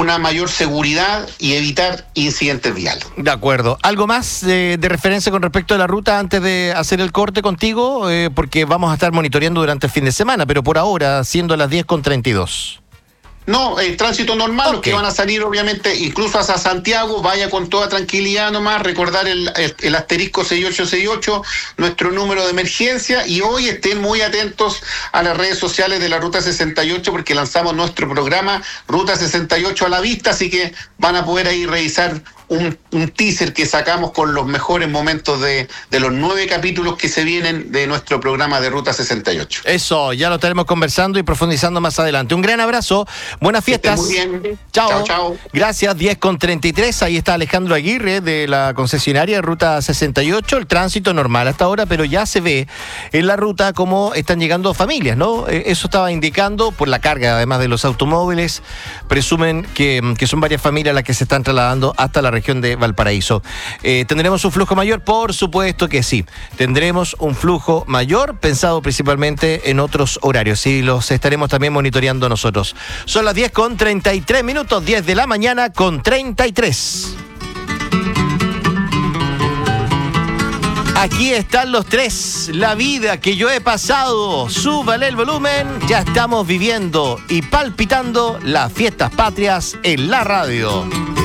una mayor seguridad y evitar incidentes viales. De acuerdo. ¿Algo más de referencia con respecto a la ruta antes de hacer el corte contigo? Porque vamos a estar monitoreando durante el fin de semana, pero por ahora, siendo las 10:32. No, el tránsito normal, los que van a salir obviamente incluso hacia Santiago, vaya con toda tranquilidad nomás, recordar el asterisco 6868, nuestro número de emergencia, y hoy estén muy atentos a las redes sociales de la Ruta 68 porque lanzamos nuestro programa Ruta 68 a la vista, así que van a poder ahí revisar un teaser que sacamos con los mejores momentos de los 9 capítulos que se vienen de nuestro programa de Ruta 68. Eso, ya lo estaremos conversando y profundizando más adelante. Un gran abrazo, buenas fiestas. Muy bien. Chao. Chao. Gracias, 10:33. Ahí está Alejandro Aguirre de la concesionaria Ruta 68. El tránsito normal hasta ahora, pero ya se ve en la ruta cómo están llegando familias, ¿no? Eso estaba indicando por la carga, además de los automóviles. Presumen que son varias familias las que se están trasladando hasta la región de Valparaíso. ¿Tendremos un flujo mayor? Por supuesto que sí. Tendremos un flujo mayor, pensado principalmente en otros horarios, y los estaremos también monitoreando nosotros. Son las 10:33, 10 de la mañana con 33. Aquí están los tres, la vida que yo he pasado, súbale el volumen, ya estamos viviendo y palpitando las fiestas patrias en la radio.